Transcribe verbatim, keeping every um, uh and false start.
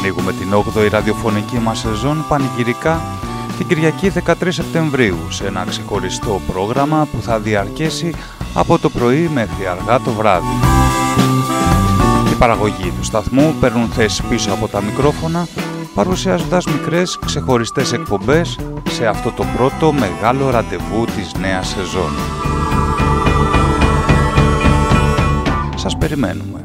ανοίγουμε την όγδοη ραδιοφωνική μας σεζόν πανηγυρικά την Κυριακή δεκατρείς Σεπτεμβρίου σε ένα ξεχωριστό πρόγραμμα που θα διαρκέσει από το πρωί μέχρι αργά το βράδυ. Οι παραγωγοί του σταθμού παίρνουν θέση πίσω από τα μικρόφωνα, παρουσιάζοντας μικρές ξεχωριστές εκπομπές σε αυτό το πρώτο μεγάλο ραντεβού της νέας σεζόν. Σας περιμένουμε.